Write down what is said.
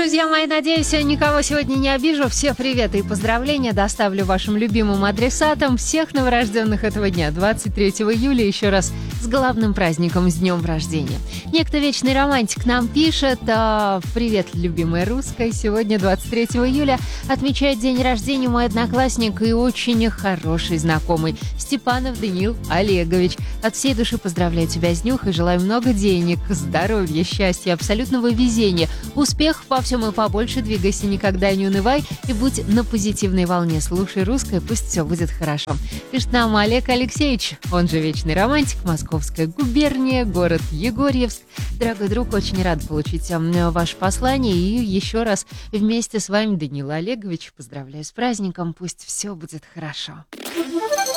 Друзья мои, надеюсь, я никого сегодня не обижу. Все приветы и поздравления доставлю вашим любимым адресатам всех новорожденных этого дня, 23 июля, еще раз с главным праздником, с днем рождения. Некто вечный романтик нам пишет: «Привет, любимая русская, сегодня, 23 июля, отмечает день рождения мой одноклассник и очень хороший знакомый Степанов Даниил Олегович. От всей души поздравляю тебя с днюх и желаю много денег, здоровья, счастья, абсолютного везения, успехов во всем и побольше, двигайся, никогда не унывай и будь на позитивной волне. Слушай русское, пусть все будет хорошо». Пишет нам Олег Алексеевич, он же вечный романтик, Московская губерния, город Егорьевск. Дорогой друг, очень рад получить ваше послание и еще раз вместе с вами, Даниил Олегович, поздравляю с праздником, пусть все будет хорошо.